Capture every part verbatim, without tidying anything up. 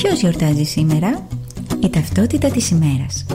Ποιος γιορτάζει σήμερα? Η ταυτότητα της ημέρας.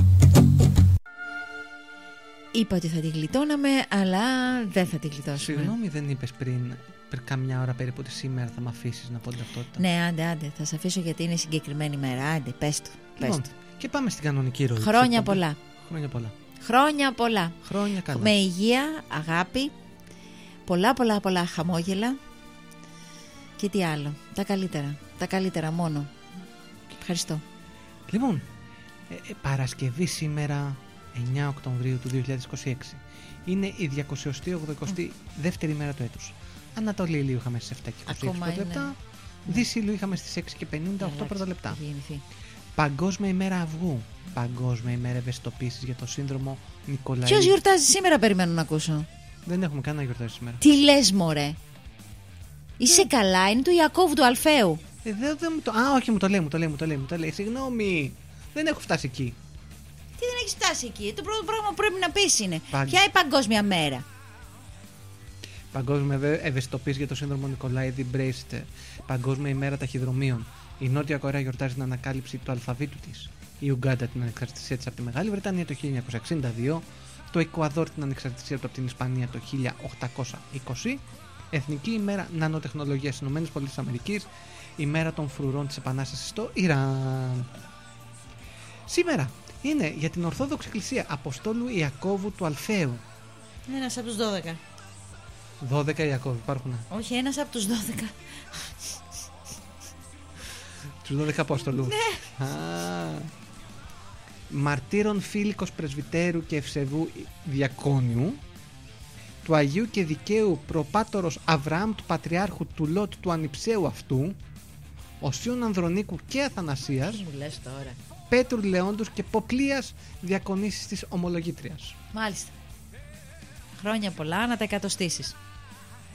Είπα ότι θα τη γλιτώναμε, αλλά δεν θα τη γλιτώσουμε. Συγγνώμη, δεν είπες πριν, πριν κάμια ώρα περίπου ότι σήμερα θα με αφήσεις να πω την ταυτότητα? Ναι, άντε, άντε, θα σε αφήσω γιατί είναι συγκεκριμένη μέρα. Άντε, πες του. Πες Λοιπόν, του. και πάμε στην κανονική ροή. Χρόνια πολλά. Χρόνια πολλά. Χρόνια πολλά. Χρόνια καλά. Με υγεία, αγάπη, πολλά πολλά πολλά χαμόγελα και τι άλλο. Τα καλύτερα. Τα καλύτερα μόνο. Ευχαριστώ. Λοιπόν, ε, ε, Παρασκευή σήμερα, εννέα Οκτωβρίου του δύο χιλιάδες είκοσι έξι. Είναι η διακόσια ογδοηκοστή δεύτερη μέρα του έτους. Ανατολή ηλίου είχαμε στις επτά και είκοσι έξι πρώτα λεπτά. Δύση ηλίου είχαμε στις έξι και πενήντα οκτώ πρώτα λεπτά. Παγκόσμια ημέρα αυγού. Παγκόσμια ημέρα ευαισθητοποίησης για το σύνδρομο Νικολαίδη. Ποιος γιορτάζει σήμερα, περιμένω να ακούσω. Δεν έχουμε καν να γιορτάζει σήμερα. Τι λες, μωρέ? Είσαι καλά, είναι του Ιακώβου του Αλφαίου. Ε, δε, δε, μου το... Α, όχι, μου το λέει, μου το λέει, μου το λέει, μου το λέει. Συγγνώμη, δεν έχω φτάσει εκεί. Τι δεν έχεις φτάσει εκεί? Το πρώτο πράγμα που πρέπει να πεις είναι Πα... ποια είναι η παγκόσμια μέρα? Παγκόσμια ευαισθητοποίηση για το σύνδρομο Νικολαίδη Μπρέιστερ. Παγκόσμια ημέρα ταχυδρομείων. Η Νότια Κορέα γιορτάζει την ανακάλυψη του αλφαβήτου της. Η Ουγκάντα την ανεξαρτησία της από τη Μεγάλη Βρετανία το χίλια εννιακόσια εξήντα δύο. Το Εκουαδόρ την ανεξαρτησία του από την Ισπανία το χίλια οκτακόσια είκοσι. Εθνική ημέρα νανοτεχνολογίας στις ΗΠΑ. Ημέρα των φρουρών της Επανάστασης στο Ιράν. Σήμερα είναι για την Ορθόδοξη Εκκλησία Αποστόλου Ιακώβου του Αλφαίου. Ένας από τους δώδεκα. δώδεκα Ιακώβοι υπάρχουν. Όχι, ένας από τους δώδεκα. Τους δώδεκα Απόστολους. Ναι. Α, μαρτύρων Φίλικος Πρεσβυτέρου και Ευσεβού Διακόνιου, του Αγίου και Δικαίου Προπάτορος Αβραάμ του Πατριάρχου του Λότ του Ανιψαίου αυτού, Οσίων Ανδρονίκου και Αθανασίας, Τι μου λες τώρα? Πέτρου Λεόντους και Ποκλίας Διακονήσεις της Ομολογήτριας. Μάλιστα. Χρόνια πολλά, να τα εκατοστήσεις.